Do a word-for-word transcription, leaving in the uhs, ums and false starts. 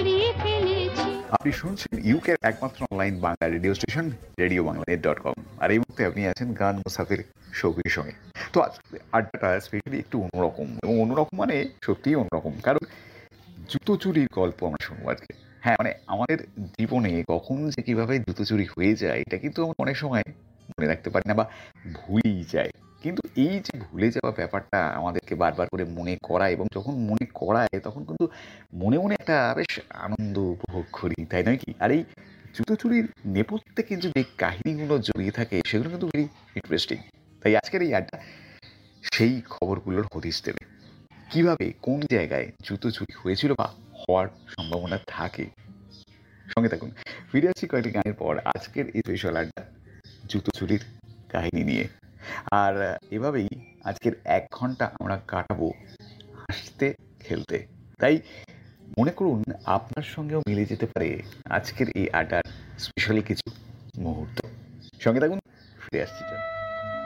হারিয়ে ফেলেছি। আপনি শুনছেন ইউকের একমাত্র online Bangla radio station radio Bangla net dot com. আর এই মুহূর্তে আপনি আছেন গান মুসাফির সৌভির সঙ্গে। তো আজকে আড্ডাটা স্পেশালি একটু অন্যরকম, এবং অন্যরকম মানে সত্যিই অন্যরকম, কারণ জুতো চুরির গল্প আমরা শুনবো আজকে। হ্যাঁ, মানে আমাদের জীবনে কখন যে কিভাবে জুতো চুরি হয়ে যায় এটা কিন্তু আমরা অনেক সময় মনে রাখতে পারি না বা ভুলেই যায়। কিন্তু এই যে ভুলে যাওয়া ব্যাপারটা আমাদেরকে বারবার করে মনে করায়, এবং যখন মনে করায় তখন কিন্তু মনে মনে একটা বেশ আনন্দ উপভোগ করি, তাই নয় কি? আর এই জুতো চুরির নেপথ্যে কিন্তু যে কাহিনীগুলো জড়িয়ে থাকে সেগুলো কিন্তু ভেরি ইন্টারেস্টিং। তাই আজকের এই আড্ডা সেই খবরগুলোর হদিশ দেবে। কিভাবে কোন জায়গায় জুতো চুরি হয়েছিল বা হওয়ার সম্ভাবনা থাকে। সঙ্গে থাকুন, ফিরে আসছি কয়েকটি গানের পর আজকের এই স্পেশাল আড্ডা জুতো চুরির কাহিনী নিয়ে। আর এভাবেই আজকের এক ঘন্টা আমরা কাটাবো হাসতে খেলতে। তাই মনে করুন আপনার সঙ্গেও মিলে যেতে পারে আজকের এই আড্ডার স্পেশাল কিছু মুহূর্ত। সঙ্গে থাকুন, ফিরে আসছি।